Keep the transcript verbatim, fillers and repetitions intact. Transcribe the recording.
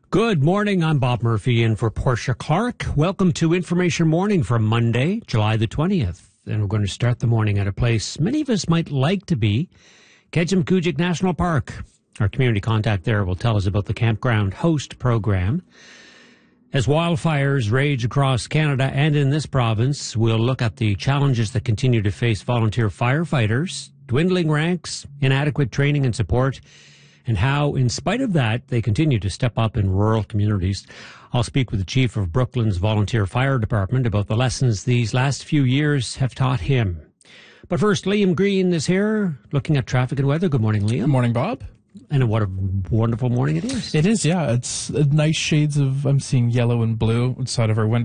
Good morning. I'm Bob Murphy in for Portia Clark. Welcome to Information Morning for Monday, July the twentieth. And we're going to start the morning at a place many of us might like to be, Kejimkujik National Park. Our community contact there will tell us about the Campground Host program. As wildfires rage across Canada and in this province, we'll look at the challenges that continue to face volunteer firefighters, dwindling ranks, inadequate training and support, and how, in spite of that, they continue to step up in rural communities. I'll speak with the chief of Brooklyn's Volunteer Fire Department about the lessons these last few years have taught him. But first, Liam Green is here, looking at traffic and weather. Good morning, Liam. Good morning, Bob. And what a wonderful morning it is. It is, yeah. It's uh, nice shades of, I'm seeing yellow and blue outside of our window.